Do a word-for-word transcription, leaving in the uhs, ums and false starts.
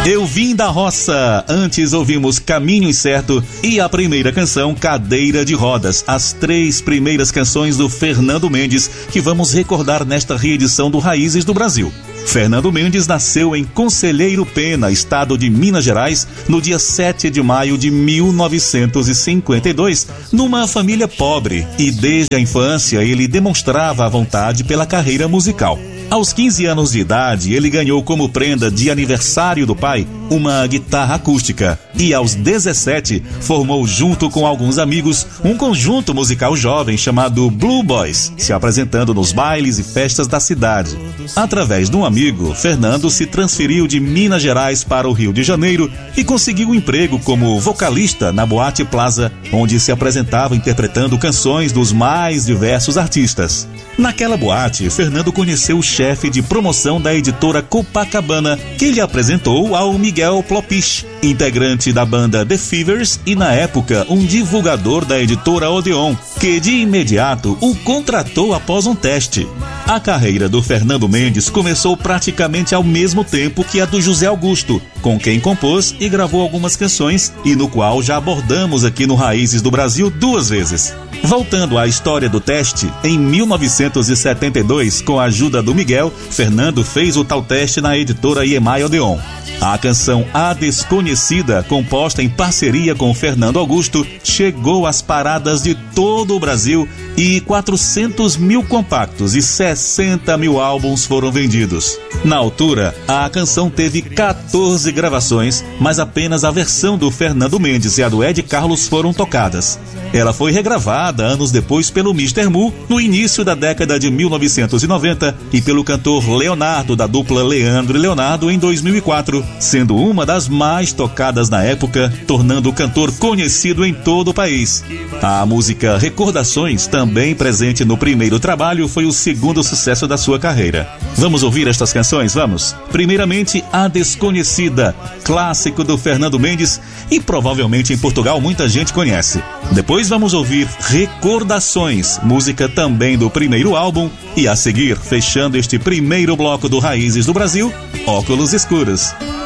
Eu Vim da Roça. Antes ouvimos Caminho Incerto e a primeira canção, Cadeira de Rodas. As três primeiras canções do Fernando Mendes que vamos recordar nesta reedição do Raízes do Brasil. Fernando Mendes nasceu em Conselheiro Pena, estado de Minas Gerais, no dia sete de maio de mil novecentos e cinquenta e dois, numa família pobre, e desde a infância ele demonstrava a vontade pela carreira musical. Aos quinze anos de idade, ele ganhou como prenda de aniversário do pai uma guitarra acústica e aos dezessete formou junto com alguns amigos um conjunto musical jovem chamado Blue Boys, se apresentando nos bailes e festas da cidade. Através de um amigo, Fernando se transferiu de Minas Gerais para o Rio de Janeiro e conseguiu um emprego como vocalista na Boate Plaza, onde se apresentava interpretando canções dos mais diversos artistas. Naquela boate, Fernando conheceu o chefe de promoção da editora Copacabana, que lhe apresentou ao Miguel Plopich, integrante da banda The Fevers e, na época, um divulgador da editora Odeon, que de imediato o contratou após um teste. A carreira do Fernando Mendes começou praticamente ao mesmo tempo que a do José Augusto, com quem compôs e gravou algumas canções e no qual já abordamos aqui no Raízes do Brasil duas vezes. Voltando à história do teste, em mil novecentos e setenta e dois, com a ajuda do Miguel, Fernando fez o tal teste na editora E M I Odeon. A canção A Desconhecida, composta em parceria com Fernando Augusto, chegou às paradas de todo o Brasil e quatrocentos mil compactos e sessenta mil álbuns foram vendidos. Na altura, a canção teve quatorze gravações, mas apenas a versão do Fernando Mendes e a do Ed Carlos foram tocadas. Ela foi regravada anos depois pelo mister Mu, no início da década de mil novecentos e noventa, e pelo cantor Leonardo, da dupla Leandro e Leonardo, em dois mil e quatro, sendo uma das mais tocadas na época, tornando o cantor conhecido em todo o país. A música Recordações, também presente no primeiro trabalho, foi o segundo sucesso da sua carreira. Vamos ouvir estas canções, vamos? Primeiramente, A Desconhecida, clássico do Fernando Mendes, e provavelmente em Portugal muita gente conhece. Depois vamos ouvir Recordações, música também do primeiro álbum, e a seguir, fechando este primeiro bloco do Raízes do Brasil, Óculos Escuros.